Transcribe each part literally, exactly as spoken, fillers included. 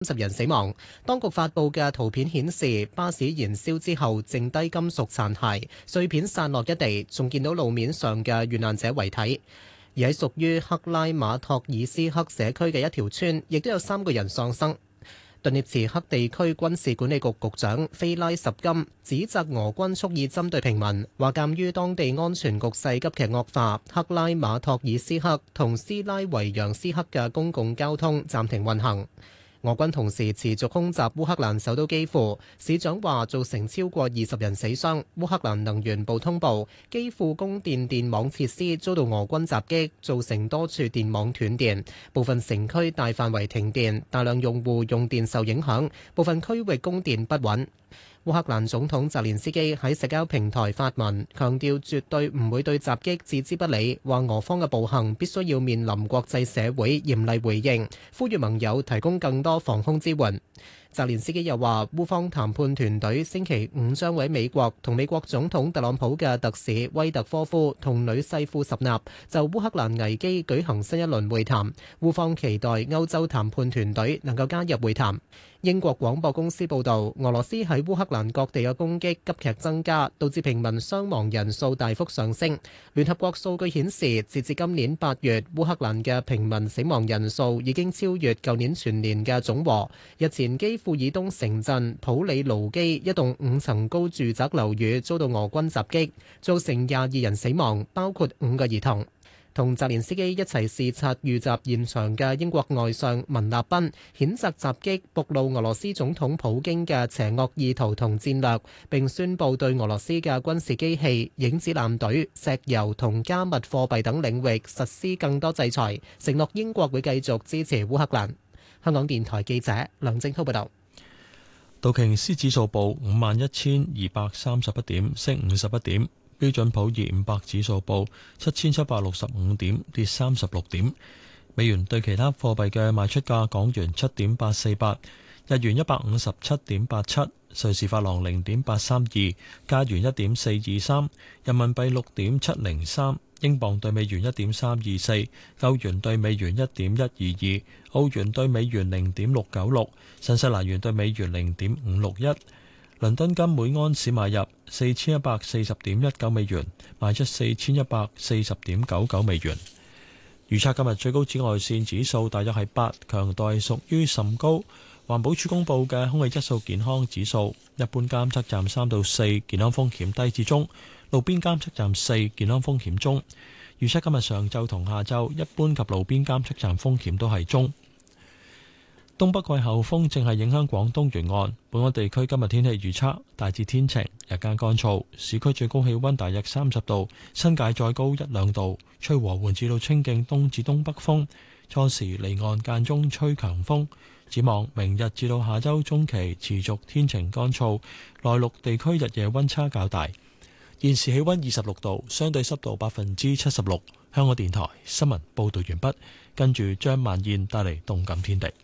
十人死亡。當局發布嘅圖片顯示，巴士燃燒之後剩低金屬殘骸，碎片散落一地，仲見到路面上嘅遇難者遺體。而喺屬於克拉馬托爾斯克社區嘅一條村，亦都有三個人喪生。頓涅茨克地區軍事管理局局長菲拉什金指責俄軍蓄意針對平民，話鑑於當地安全局勢急劇惡化，克拉馬托爾斯克同斯拉維揚斯克嘅公共交通暫停運行。俄軍同時持續空襲烏克蘭首都基輔，市長話造成超過二十人死傷。烏克蘭能源部通報，基輔供電電網設施遭到俄軍襲擊，造成多處電網斷電，部分城區大範圍停電，大量用戶用電受影響，部分區域供電不穩。烏克蘭總統澤連斯基喺社交平台發文，強調絕對唔會對襲擊置之不理，話俄方嘅暴行必須要面臨國際社會嚴厲回應，呼籲盟友提供更多防空支援。澤連斯基又話，烏方談判團隊星期五將喺美國同美國總統特朗普嘅特使威特科夫同女婿庫什納就烏克蘭危機舉行新一輪會談，烏方期待歐洲談判團隊能夠加入會談。英國廣播公司報導，俄羅斯喺烏克蘭各地嘅攻擊急劇增加，導致平民傷亡人數大幅上升。聯合國數據顯示，截至今年八月，烏克蘭嘅平民死亡人數已經超越舊年全年嘅總和。日前基輔以東城鎮普里盧基一棟五層高住宅樓宇遭到俄軍襲擊，造成廿二人死亡，包括五個兒童。同澤連斯基一齊視察遇襲現場嘅英國外相文納賓譴責襲擊，暴露俄羅斯總統普京嘅邪惡意圖同戰略，並宣布對俄羅斯嘅軍事機器、影子艦隊、石油同加密貨幣等領域實施更多制裁，承諾英國會繼續支持烏克蘭。香港電台記者梁正滔報道。 道瓊斯指數報五萬一千二百三十一點，升五十一點。標準普爾五百指數報七千七百六十五點，跌三十六點。美元對其他貨幣嘅賣出價：港元七點八四八，日元一百五十七點八七，瑞士法郎零點八三二，加元一點四二三，人民幣六點七零三，英鎊對美元一點三二四，歐元對美元一點一二二，澳元對美元零點六九六，新西蘭元對美元零點五六一。倫敦金每安士買入四千一百四十點一九美元，賣出四千一百四十點九九美元。預測今日最高紫外線指數大約係八，強度係屬於甚高。環保署公布嘅空氣質素健康指數，一般監測站三到四，健康風險低至中；路邊監測站四，健康風險中。預測今日上晝同下晝，一般及路邊監測站風險都係中。東北季候風正係影響廣東沿岸，本港地區今日天氣預測大致天晴，日間乾燥，市區最高氣溫大約三十度，新界再高一兩度，吹和緩至到清勁東至東北風，初時離岸間中吹強風。展望明日至到下周中期持續天晴乾燥，內陸地區日夜溫差較大。現時氣溫二十六度，相對濕度百分之七十六。香港電台新聞報道完畢，跟住張曼燕帶嚟動感天地。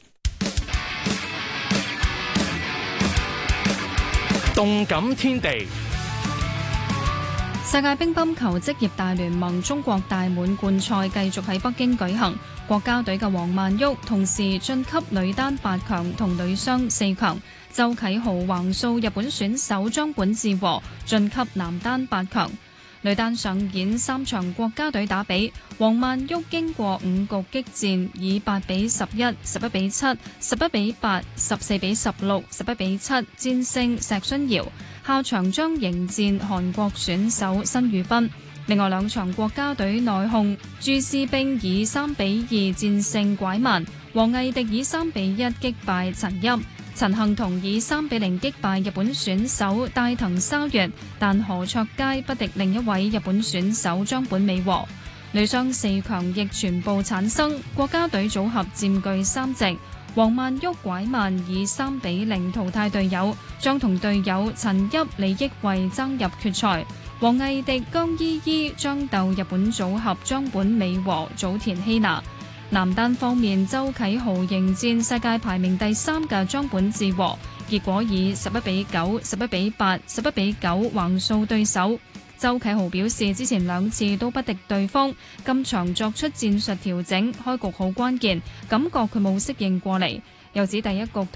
動感天地， 世界乒乓球職業大聯盟中國大滿貫賽繼續喺北京舉行，國家隊嘅王曼昱同時晉級女單八強同女雙四強，周啟豪橫掃日本選手張本智和晉級男單八強。女單上演三場國家隊打比，王曼昱經過五局激戰，以八比十一、十一比七、十一比八、十四比十六、十一比七戰勝石春瑤，下場將迎戰韓國選手申裕斌。另外兩場國家隊內訌，朱思冰以三比二戰勝拐曼，王毅迪以三比一擊敗陳邑。陳幸同以三比零擊敗日本選手大藤沙月，但何卓佳不敵另一位日本選手張本美和。女雙四強亦全部產生，國家隊組合佔據三席。王曼昱拐曼以三比零淘汰隊友，將同隊友陳邑李益慧爭入決賽。王毅迪姜依依將鬥日本組合張本美和早田希娜。男單方面，周啟豪迎戰世界排名第三嘅張本智和，結果以十一比九、十一比八、十一比九橫掃對手。周啟豪表示，之前兩次都不敵對方，今場作出戰術調整，開局好關鍵，感覺佢冇適應過嚟。 又指第一局